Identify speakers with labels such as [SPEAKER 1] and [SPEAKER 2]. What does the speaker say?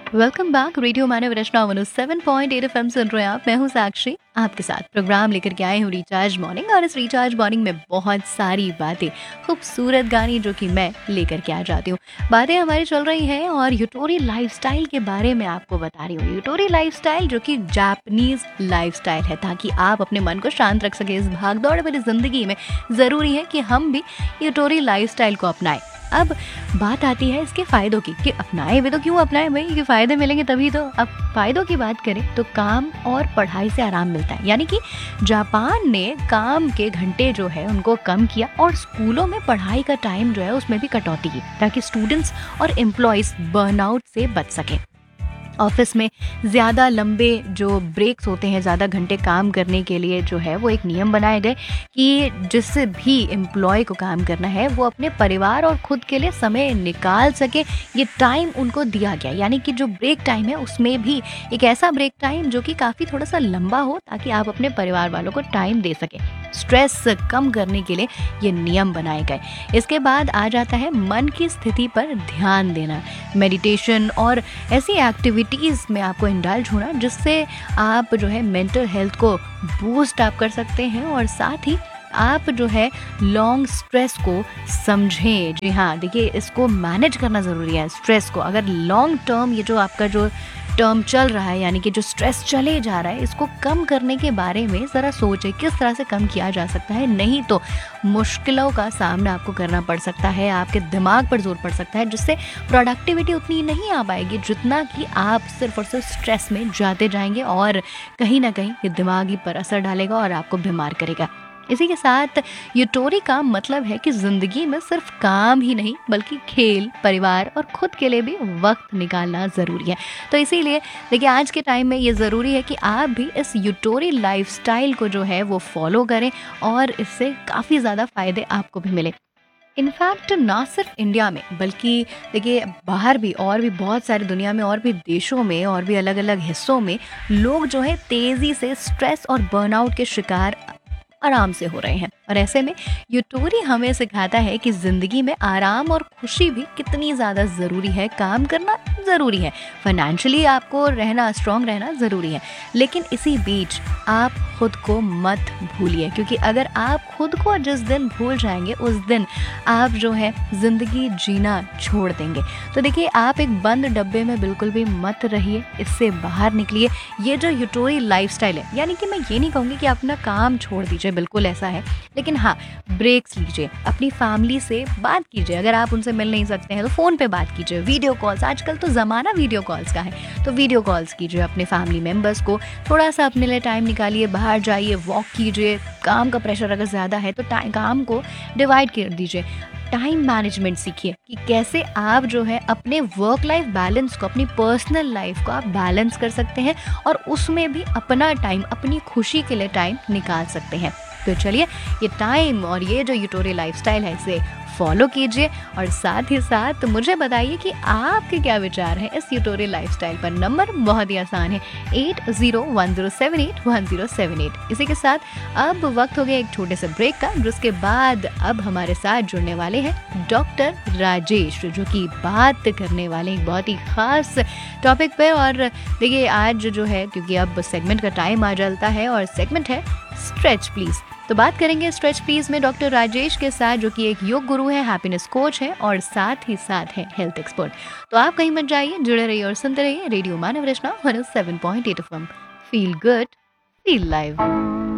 [SPEAKER 1] Welcome back. Radio मानव रचना 107.8 FM सुन रहे हैं आप। मैं हूँ साक्षी, आपके साथ प्रोग्राम लेकर के आए हूँ रिचार्ज मॉर्निंग। और इस रिचार्ज मॉर्निंग में बहुत सारी बातें, खूबसूरत गाने जो कि मैं लेकर के आ जाती हूँ। बातें हमारी चल रही हैं और यूटोरी लाइफस्टाइल के बारे में आपको बता रही हूँ। यूटोरी लाइफस्टाइल जो कि जापानीज लाइफस्टाइल है, ताकि आप अपने मन को शांत रख सके इस भागदौड़ भरी जिंदगी में। ज़रूरी है कि हम भी यूटोरी लाइफस्टाइल को अपनाएं। अब बात आती है इसके फ़ायदों की, कि अपनाएं भी तो क्यों अपनाएं भाई, कि फ़ायदे मिलेंगे तभी तो। अब फ़ायदों की बात करें तो काम और पढ़ाई से आराम मिलता है, यानी कि जापान ने काम के घंटे जो है उनको कम किया और स्कूलों में पढ़ाई का टाइम जो है उसमें भी कटौती की, ताकि स्टूडेंट्स और एम्प्लॉयज़ बर्नआउट से बच सकें। ऑफिस में ज़्यादा लंबे जो ब्रेक्स होते हैं, ज़्यादा घंटे काम करने के लिए जो है वो एक नियम बनाए गए कि जिससे भी एम्प्लॉय को काम करना है वो अपने परिवार और खुद के लिए समय निकाल सके। ये टाइम उनको दिया गया, यानी कि जो ब्रेक टाइम है उसमें भी एक ऐसा ब्रेक टाइम जो कि काफ़ी थोड़ा सा लंबा हो, ताकि आप अपने परिवार वालों को टाइम दे सकें। स्ट्रेस कम करने के लिए ये नियम बनाए गए। इसके बाद आ जाता है मन की स्थिति पर ध्यान देना, मेडिटेशन और ऐसी एक्टिविटीज़ में आपको इंडल्ज होना जिससे आप जो है मेंटल हेल्थ को बूस्ट आप कर सकते हैं। और साथ ही आप जो है लॉन्ग स्ट्रेस को समझें। जी हाँ, देखिए इसको मैनेज करना ज़रूरी है स्ट्रेस को। अगर लॉन्ग टर्म ये जो आपका जो टर्म चल रहा है, यानी कि जो स्ट्रेस चले जा रहा है, इसको कम करने के बारे में ज़रा सोचें किस तरह से कम किया जा सकता है। नहीं तो मुश्किलों का सामना आपको करना पड़ सकता है, आपके दिमाग पर जोर पड़ सकता है, जिससे प्रोडक्टिविटी उतनी नहीं आ पाएगी जितना कि आप सिर्फ और सिर्फ स्ट्रेस में जाते जाएंगे, और कहीं ना कहीं ये दिमागी पर असर डालेगा और आपको बीमार करेगा। इसी के साथ यूटोरी का मतलब है कि ज़िंदगी में सिर्फ काम ही नहीं बल्कि खेल, परिवार और खुद के लिए भी वक्त निकालना ज़रूरी है। तो इसीलिए देखिए आज के टाइम में ये ज़रूरी है कि आप भी इस यूटोरी लाइफस्टाइल को जो है वो फॉलो करें, और इससे काफ़ी ज़्यादा फ़ायदे आपको भी मिले। इनफैक्ट ना सिर्फ इंडिया में बल्कि देखिए बाहर भी, और भी बहुत सारी दुनिया में और भी देशों में और भी अलग अलग हिस्सों में लोग जो है तेज़ी से स्ट्रेस और बर्नआउट के शिकार आराम से हो रहे हैं। और ऐसे में यूटोरी हमें सिखाता है कि ज़िंदगी में आराम और खुशी भी कितनी ज़्यादा ज़रूरी है। काम करना ज़रूरी है, फाइनेंशियली आपको रहना, स्ट्रांग रहना ज़रूरी है, लेकिन इसी बीच आप खुद को मत भूलिए, क्योंकि अगर आप खुद को जिस दिन भूल जाएंगे उस दिन आप जो है ज़िंदगी जीना छोड़ देंगे। तो देखिए आप एक बंद डब्बे में बिल्कुल भी मत रहिए, इससे बाहर निकलिए। ये जो यूटोरी लाइफस्टाइल है, यानी कि मैं ये नहीं कहूँगी कि अपना काम छोड़ दीजिए, बिल्कुल ऐसा है, लेकिन हाँ ब्रेक्स लीजिए, अपनी फैमिली से बात कीजिए। अगर आप उनसे मिल नहीं सकते हैं तो फ़ोन पे बात कीजिए, वीडियो कॉल्स, आजकल तो ज़माना वीडियो कॉल्स का है, तो वीडियो कॉल्स कीजिए अपने फैमिली मेम्बर्स को। थोड़ा सा अपने लिए टाइम निकालिए, बाहर जाइए, वॉक कीजिए। काम का प्रेशर अगर ज़्यादा है तो काम को डिवाइड कर दीजिए। टाइम मैनेजमेंट सीखिए कि कैसे आप जो है अपने वर्क लाइफ बैलेंस को, अपनी पर्सनल लाइफ को आप बैलेंस कर सकते हैं, और उसमें भी अपना टाइम, अपनी खुशी के लिए टाइम निकाल सकते हैं। तो चलिए ये टाइम और ये जो यूटोरी लाइफस्टाइल है इसे फॉलो कीजिए, और साथ ही साथ मुझे बताइए कि आपके क्या विचार हैं इस यूटोरी लाइफस्टाइल पर। नंबर बहुत ही आसान है, 8010781078। इसी के साथ अब वक्त हो गया एक छोटे से ब्रेक का, जिसके बाद अब हमारे साथ जुड़ने वाले हैं डॉक्टर राजेश, जो कि बात करने वाले एक बहुत ही खास टॉपिक पे। और देखिए आज जो है, क्योंकि अब सेगमेंट का टाइम आ जाता है, और सेगमेंट है स्ट्रेच प्लीज। तो बात करेंगे स्ट्रेच प्लीज में डॉक्टर राजेश के साथ, जो कि एक योग गुरु है, हैप्पीनेस कोच है, और साथ ही साथ है हेल्थ एक्सपर्ट। तो आप कहीं मत जाइए, जुड़े रहिए और सुनते रहिए रेडियो मानव रचना 107.8 FM. Feel good, feel live.